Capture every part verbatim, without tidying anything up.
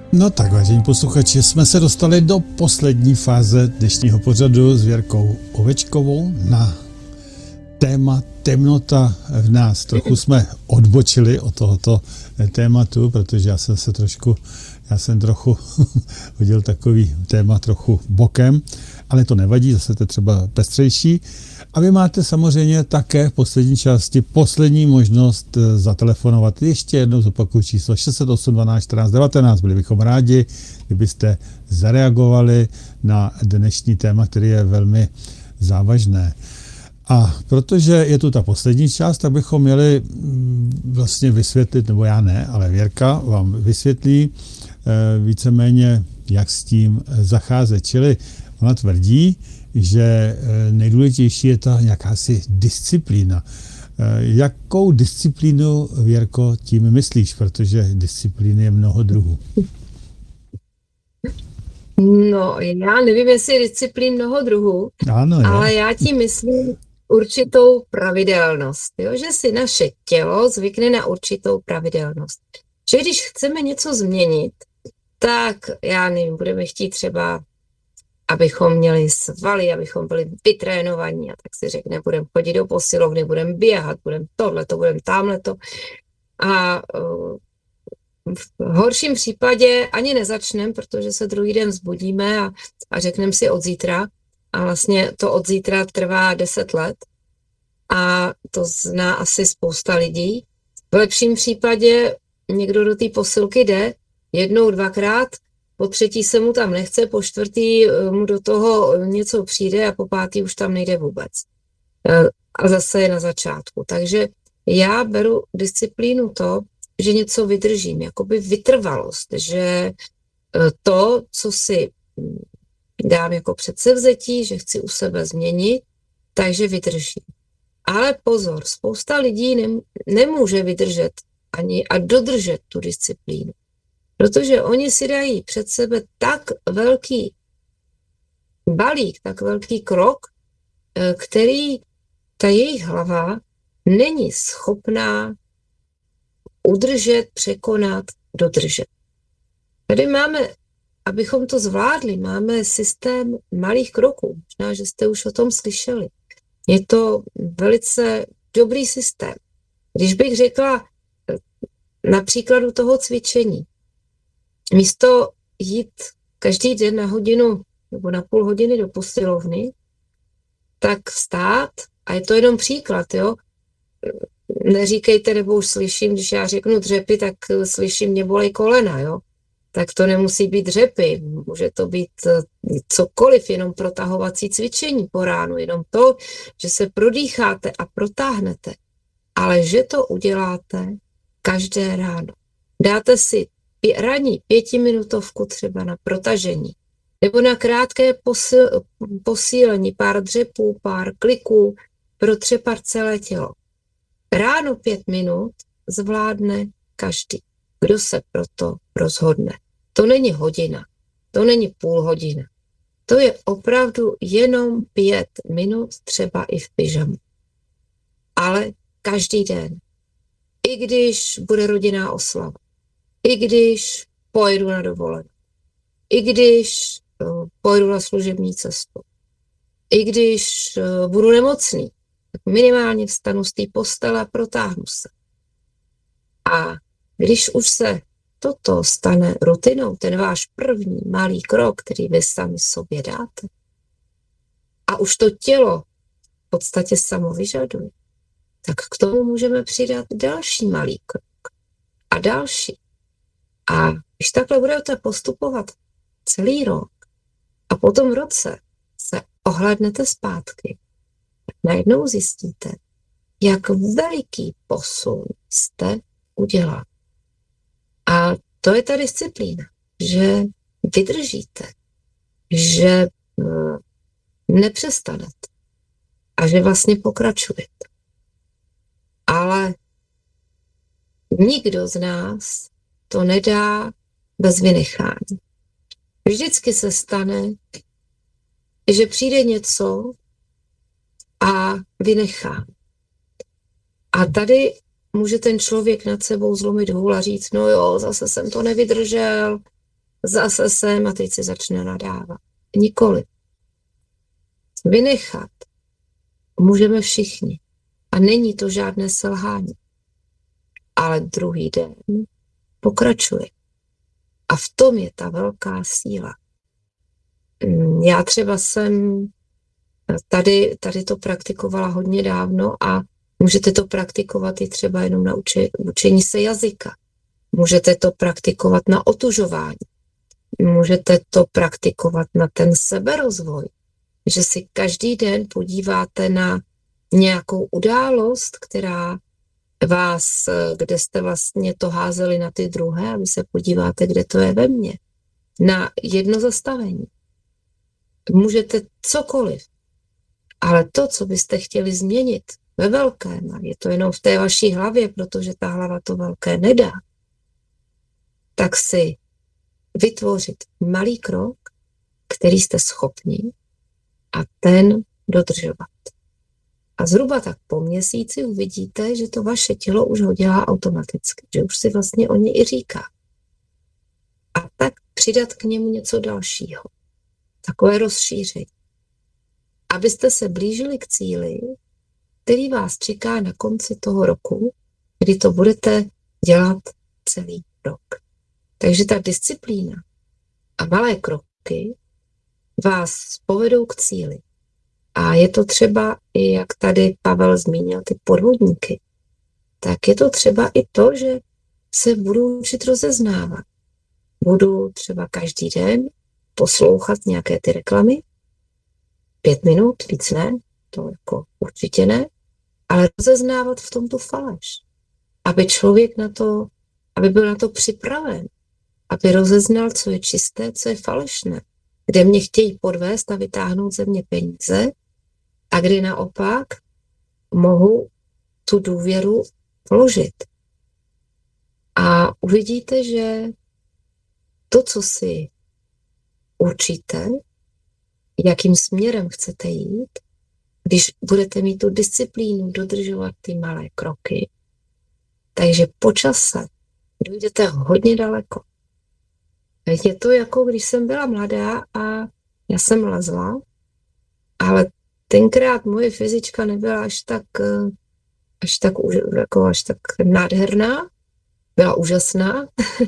No tak, vážení posluchači, jsme se dostali do poslední fáze dnešního pořadu s Věrkou Ovečkovou na téma temnota v nás. Trochu jsme odbočili od tohoto tématu, protože já jsem se trošku, já jsem trochu hodil takový téma trochu bokem, ale to nevadí, zase to je třeba pestřejší. A vy máte samozřejmě také v poslední části poslední možnost zatelefonovat. Ještě jednou zopakuju číslo šest set osm dvanáct čtrnáct devatenáct. Byli bychom rádi, kdybyste zareagovali na dnešní téma, který je velmi závažné. A protože je tu ta poslední část, tak bychom měli vlastně vysvětlit, nebo já ne, ale Věrka vám vysvětlí víceméně, jak s tím zacházet. Čili ona tvrdí, že nejdůležitější je ta jakási disciplína. Jakou disciplínu, Věrko, tím myslíš? Protože disciplíny je mnoho druhů. No, já nevím, jestli je disciplín mnoho druhů, ano, ale já tím myslím určitou pravidelnost. Jo? Že si naše tělo zvykne na určitou pravidelnost. Že když chceme něco změnit, tak já nevím, budeme chtít třeba, abychom měli svaly, abychom byli vytrénovaní a tak si řekne, budeme chodit do posilovny, budeme běhat, budeme tohleto, budeme tamhleto. A uh, v horším případě ani nezačneme, protože se druhý den vzbudíme a, a řekneme si od zítra. A vlastně to od zítra trvá deset let. A to zná asi spousta lidí. V lepším případě někdo do té posilky jde jednou, dvakrát, po třetí se mu tam nechce, po čtvrtý mu do toho něco přijde a po pátý už tam nejde vůbec. A zase je na začátku. Takže já beru disciplínu to, že něco vydržím, jakoby vytrvalost, že to, co si dám jako předsevzetí, že chci u sebe změnit, takže vydržím. Ale pozor, spousta lidí nem, nemůže vydržet ani a dodržet tu disciplínu, protože oni si dají před sebe tak velký balík, tak velký krok, který ta jejich hlava není schopná udržet, překonat, dodržet. Tady máme, abychom to zvládli, máme systém malých kroků. Možná, že jste už o tom slyšeli. Je to velice dobrý systém. Když bych řekla na příkladu toho cvičení, místo jít každý den na hodinu nebo na půl hodiny do posilovny, tak vstát, a je to jenom příklad, jo, neříkejte, nebo už slyším, když já řeknu dřepy, tak slyším, mě bolej kolena, jo. Tak to nemusí být dřepy, může to být cokoliv, jenom protahovací cvičení po ránu, jenom to, že se prodýcháte a protáhnete, ale že to uděláte každé ráno. Dáte si pě- ranní pětiminutovku třeba na protažení, nebo na krátké posil- posílení, pár dřepů, pár kliků, protřepat celé tělo. Ráno pět minut zvládne každý, kdo se proto rozhodne. To není hodina, to není půl hodina. To je opravdu jenom pět minut, třeba i v pyžamu. Ale každý den. I když bude rodinná oslava, i když pojedu na dovolenou, i když uh, pojedu na služební cestu, i když uh, budu nemocný, tak minimálně vstanu z té postele a protáhnu se. A když už se toto stane rutinou, ten váš první malý krok, který vy sami sobě dáte, a už to tělo v podstatě samo vyžaduje, tak k tomu můžeme přidat další malý krok a další. A když takhle budete postupovat celý rok a po tom roce se ohlédnete zpátky, tak najednou zjistíte, jak veliký posun jste udělali. A to je ta disciplína, že vydržíte, že nepřestanete a že vlastně pokračujete. Ale nikdo z nás to nedá bez vynechání. Vždycky se stane, že přijde něco a vynechá. A tady může ten člověk nad sebou zlomit hůl a říct, no jo, zase jsem to nevydržel, zase sem a teď si začne nadávat. Nikoli. Vynechat můžeme všichni. A není to žádné selhání. Ale druhý den pokračuje. A v tom je ta velká síla. Já třeba jsem tady, tady to praktikovala hodně dávno a můžete to praktikovat i třeba jenom na uči, učení se jazyka. Můžete to praktikovat na otužování. Můžete to praktikovat na ten seberozvoj. Že si každý den podíváte na nějakou událost, která vás, kde jste vlastně to házeli na ty druhé a vy se podíváte, kde to je ve mně. Na jedno zastavení. Můžete cokoliv. Ale to, co byste chtěli změnit ve velkém, a je to jenom v té vaší hlavě, protože ta hlava to velké nedá, tak si vytvořit malý krok, který jste schopni a ten dodržovat. A zhruba tak po měsíci uvidíte, že to vaše tělo už ho dělá automaticky, že už si vlastně o ně i říká. A tak přidat k němu něco dalšího. Takové rozšíření. Abyste se blížili k cíli, který vás čeká na konci toho roku, kdy to budete dělat celý rok. Takže ta disciplína a malé kroky vás povedou k cíli. A je to třeba, i jak tady Pavel zmínil, ty podvodníky, tak je to třeba i to, že se budu učit rozeznávat. Budu třeba každý den poslouchat nějaké ty reklamy, pět minut, víc ne, to jako určitě ne, ale rozeznávat v tom tu faleš. Aby člověk na to, aby byl na to připraven, aby rozeznal, co je čisté, co je falešné, kde mě chtějí podvést a vytáhnout ze mě peníze a kde naopak mohu tu důvěru vložit. A uvidíte, že to, co si určíte, jakým směrem chcete jít, když budete mít tu disciplínu dodržovat ty malé kroky, takže po čase dojdete hodně daleko. Je to jako když jsem byla mladá a já jsem lezla, ale tenkrát moje fyzička nebyla až tak, až tak, jako až tak nádherná, byla úžasná.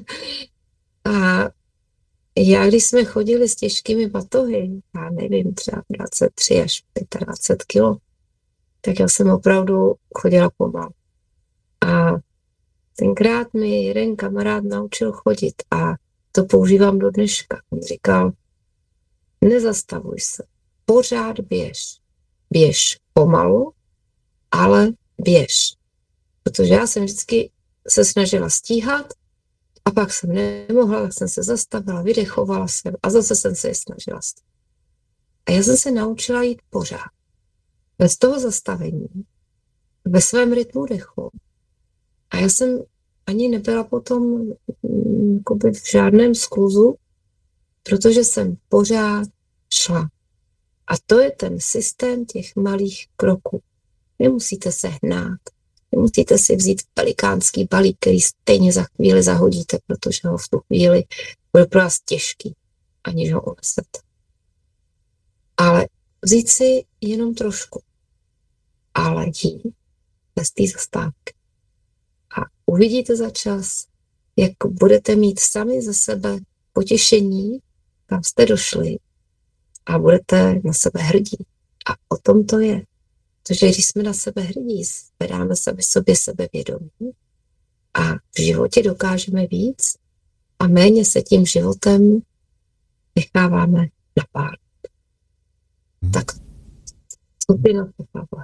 A já, když jsme chodili s těžkými batohy, já nevím, třeba dvacet tři až dvacet pět kilo, tak já jsem opravdu chodila pomalu. A tenkrát mi jeden kamarád naučil chodit a to používám do dneška. On říkal, nezastavuj se, pořád běž. Běž pomalu, ale běž. Protože já jsem vždycky se snažila stíhat a pak jsem nemohla, tak jsem se zastavila, vydechovala jsem a zase jsem se je snažila stíhat. A já jsem se naučila jít pořád. Bez toho zastavení, ve svém rytmu dechu. A já jsem ani nebyla potom jakoby v žádném skluzu, protože jsem pořád šla. A to je ten systém těch malých kroků. Nemusíte se hnát, nemusíte si vzít velikánský balík, který stejně za chvíli zahodíte, protože ho v tu chvíli bude pro vás těžký, aniž ho unesete. Ale vzít si jenom trošku, ale jít bez té zastávky. A uvidíte za čas, jak budete mít sami ze sebe potěšení, kam jste došli a budete na sebe hrdí. A o tom to je. Protože když jsme na sebe hrdí, zvedáme sebe sobě sebevědomí a v životě dokážeme víc a méně se tím životem necháváme napálit. Hmm. Tak co ty na to, Pavle?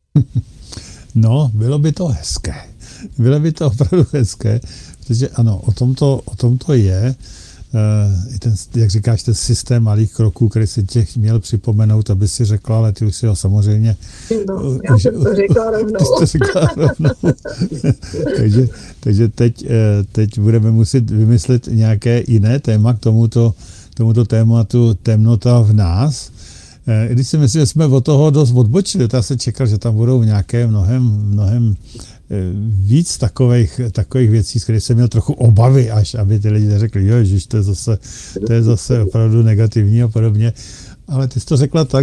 No, bylo by to hezké. Bylo by to opravdu hezké, protože ano, o tom to, o tom to je. Uh, ten, jak říkáš, ten systém malých kroků, který si tě měl připomenout, aby si řekla, ale ty už si ho samozřejmě... No, já už, jsem to řekla rovnou. Ty jsi to řekla rovnou. takže takže teď, teď budeme muset vymyslet nějaké jiné téma k tomuto, tomuto tématu temnota v nás, I když si myslím, že jsme od toho dost odbočili, to já jsem čekal, že tam budou nějaké mnohem, mnohem víc takových, takových věcí, z kterých jsem měl trochu obavy, až aby ty lidi řekli, jo, ježiš, to je zase, to je zase opravdu negativní a podobně. Ale ty jsi to řekla tak,